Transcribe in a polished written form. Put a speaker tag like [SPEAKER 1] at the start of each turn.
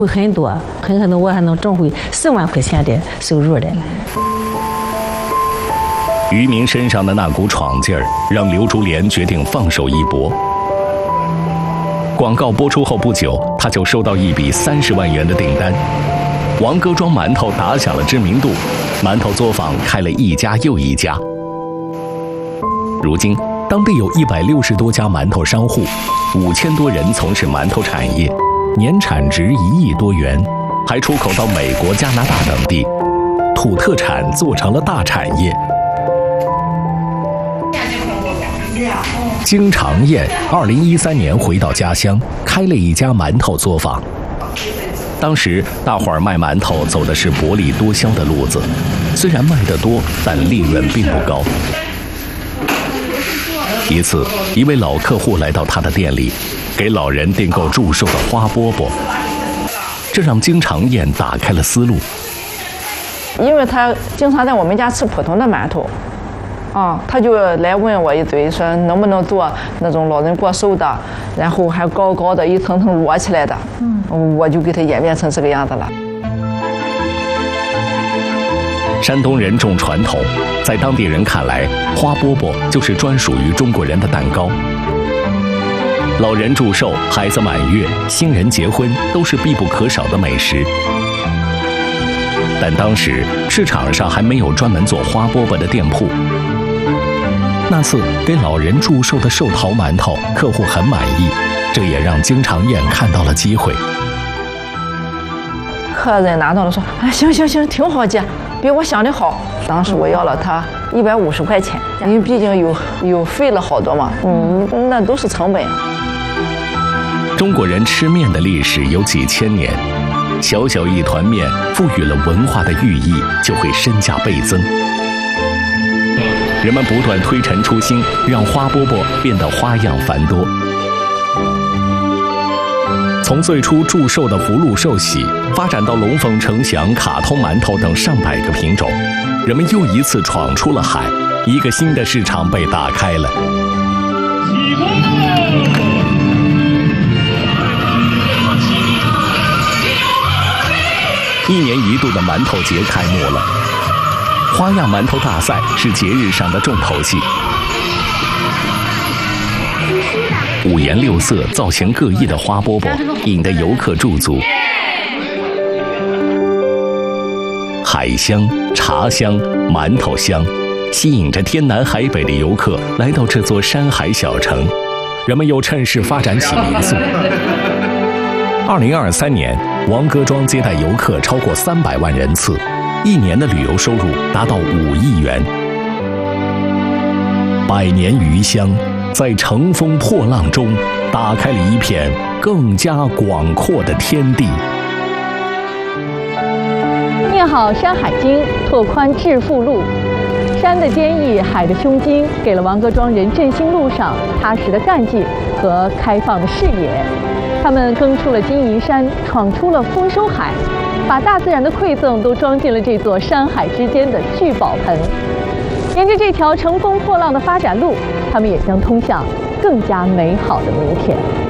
[SPEAKER 1] 会很多，很可能我还能挣回4万块钱的收入的。
[SPEAKER 2] 渔民身上的那股闯劲儿，让刘竹莲决定放手一搏。广告播出后不久，他就收到一笔30万元的订单。王各庄馒头打响了知名度，馒头作坊开了一家又一家。如今，当地有160多家馒头商户，5000多人从事馒头产业，年产值1亿多元，还出口到美国、加拿大等地，土特产做成了大产业。经常燕2013年回到家乡，开了一家馒头作坊。当时大伙儿卖馒头走的是薄利多销的路子，虽然卖得多，但利润并不高。一次，一位老客户来到他的店里，给老人订购祝寿的花饽饽，这让经常燕打开了思路。
[SPEAKER 3] 因为他经常在我们家吃普通的馒头。他就来问我一嘴，说能不能做那种老人过寿的，然后还高高的一层层摞起来的。我就给他演变成这个样子了。
[SPEAKER 2] 山东人重传统，在当地人看来，花饽饽就是专属于中国人的蛋糕。老人祝寿、孩子满月、新人结婚都是必不可少的美食。但当时市场上还没有专门做花饽饽的店铺。那次给老人祝寿的寿桃馒头，客户很满意，这也让经常燕看到了机会。
[SPEAKER 3] 客人拿到了说：“行，挺好姐，比我想的好。”当时我要了他150块钱，因为毕竟有费了好多嘛，那都是成本。
[SPEAKER 2] 中国人吃面的历史有几千年，小小一团面赋予了文化的寓意，就会身价倍增。人们不断推陈出新，让花饽饽变得花样繁多。从最初祝寿的福禄寿喜，发展到龙凤呈祥、卡通馒头等上百个品种，人们又一次闯出了海，一个新的市场被打开了。1年1度的馒头节开幕了。花样馒头大赛是节日上的重头戏，5颜6色、造型各异的花饽饽引得游客驻足。海香、茶香、馒头香，吸引着天南海北的游客来到这座山海小城。人们又趁势发展起民宿。2023年，王各庄接待游客超过300万人次，1年的旅游收入达到5亿元。100年余香在乘风破浪中打开了一片更加广阔的天地。
[SPEAKER 4] 念好《山海经》，拓宽致富路。山的坚毅，海的胸襟，给了王各庄人振兴路上踏实的干劲和开放的视野。他们耕出了金银山，闯出了丰收海，把大自然的馈赠都装进了这座山海之间的聚宝盆。沿着这条乘风破浪的发展路，他们也将通向更加美好的明天。